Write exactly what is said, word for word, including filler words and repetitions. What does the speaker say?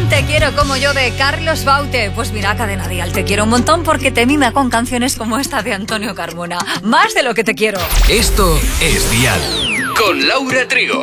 Te quiero como yo de Carlos Baute. Pues mira, Cadena Dial, te quiero un montón porque te mima con canciones como esta de Antonio Carmona. Más de lo que te quiero. Esto es Dial con Laura Trigo.